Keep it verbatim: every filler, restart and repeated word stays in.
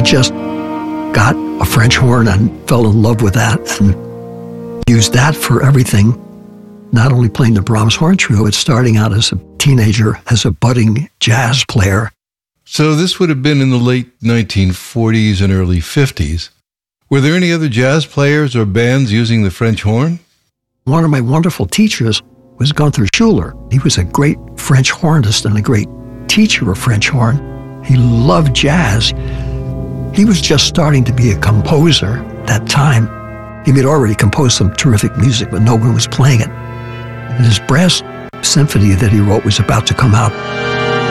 just got a French horn and fell in love with that and used that for everything. Not only playing the Brahms Horn Trio, but starting out as a teenager as a budding jazz player. So this would have been in the late nineteen forties and early fifties. Were there any other jazz players or bands using the French horn? One of my wonderful teachers was Gunther Schuller. He was a great French hornist and a great teacher of French horn. He loved jazz. He was just starting to be a composer at that time. He had already composed some terrific music, but no one was playing it. And his brass symphony that he wrote was about to come out.